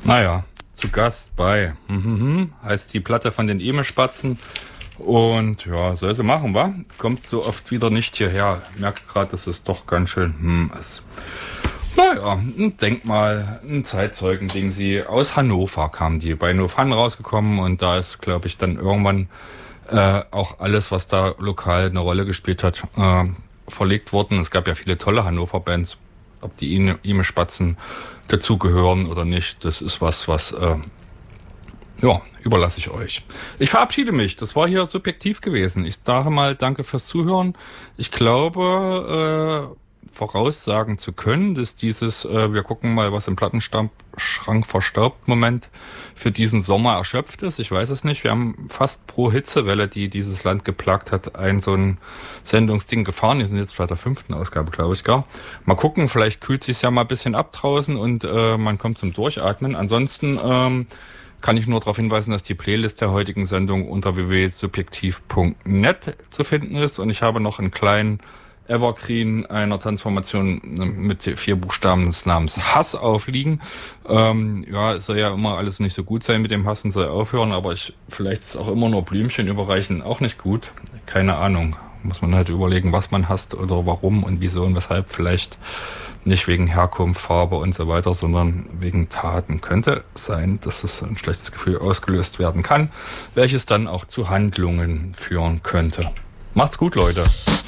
Naja, zu Gast bei heißt die Platte von den Emel-Spatzen. Und ja, soll sie machen, wa? Kommt so oft wieder nicht hierher. Ich merke gerade, dass es doch ganz schön ist. Naja, ein Denkmal, ein Zeitzeugending. Sie aus Hannover kam die bei No Fun rausgekommen und da ist, glaube ich, dann irgendwann auch alles, was da lokal eine Rolle gespielt hat, verlegt worden. Es gab ja viele tolle Hannover-Bands. Ob die Emel-Spatzen dazugehören oder nicht, das ist was überlasse ich euch. Ich verabschiede mich. Das war hier subjektiv gewesen. Ich sage mal danke fürs Zuhören. Ich glaube, voraussagen zu können, dass dieses, wir gucken mal, was im Plattenschrank verstaubt Moment für diesen Sommer erschöpft ist. Ich weiß es nicht. Wir haben fast pro Hitzewelle, die dieses Land geplagt hat, so ein Sendungsding gefahren. Wir sind jetzt bei der 5. Ausgabe, glaube ich, gar. Mal gucken, vielleicht kühlt sich's ja mal ein bisschen ab draußen und man kommt zum Durchatmen. Ansonsten kann ich nur darauf hinweisen, dass die Playlist der heutigen Sendung unter www.subjektiv.net zu finden ist. Und ich habe noch einen kleinen Evergreen einer Transformation mit 4 Buchstaben des Namens Hass aufliegen. Es soll ja immer alles nicht so gut sein mit dem Hass und soll aufhören, aber vielleicht ist auch immer nur Blümchen überreichen auch nicht gut. Keine Ahnung. Muss man halt überlegen, was man hasst oder warum und wieso und weshalb. Vielleicht nicht wegen Herkunft, Farbe und so weiter, sondern wegen Taten. Könnte sein, dass es ein schlechtes Gefühl ausgelöst werden kann, welches dann auch zu Handlungen führen könnte. Macht's gut, Leute.